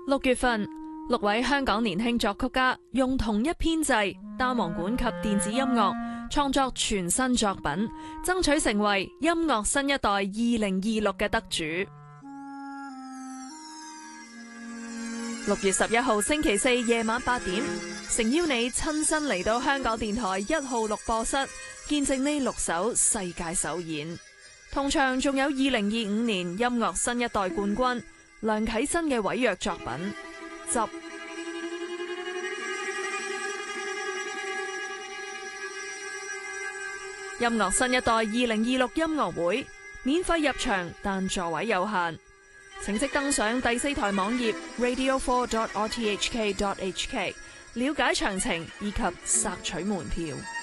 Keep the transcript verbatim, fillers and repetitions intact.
六月份，六位香港年輕作曲家用同一編制、單簧管及電子音樂創作全新作品，爭取成為音樂新一代二零二六嘅得主。六月十一號星期四夜晚八點，誠邀你親身嚟到香港電台一號錄播室，見證呢六首世界首演。同場仲有二零二五年音樂新一代冠軍梁啟新嘅委約作品《執》。音樂新一代二零二六音樂會免費入場，但座位有限，請即登上第四台網頁 radio four dot r t h k dot h k 了解詳情以及索取門票。